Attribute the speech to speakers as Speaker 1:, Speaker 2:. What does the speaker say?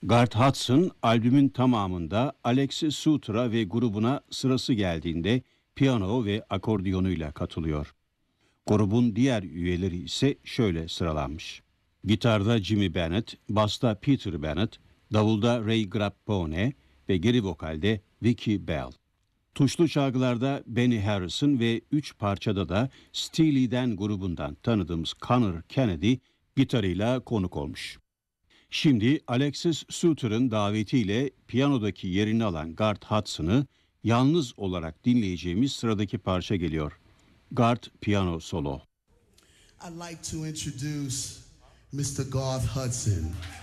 Speaker 1: Garth Hudson albümün tamamında Alexis Suter'a ve grubuna sırası geldiğinde piyano ve akordiyonuyla katılıyor. Grubun diğer üyeleri ise şöyle sıralanmış: gitarda Jimmy Bennett, basta Peter Bennett, davulda Ray Grappone ve geri vokalde Vicki Bell. Tuşlu çalgılarda Benny Harrison ve 3 parçada da Steely Dan grubundan tanıdığımız Conor Kennedy gitarıyla konuk olmuş. Şimdi Alexis Suter'ın davetiyle piyanodaki yerini alan Garth Hudson'ı yalnız olarak dinleyeceğimiz sıradaki parça geliyor. Garth Piyano Solo.
Speaker 2: I'd like to introduce Mr. Garth Hudson.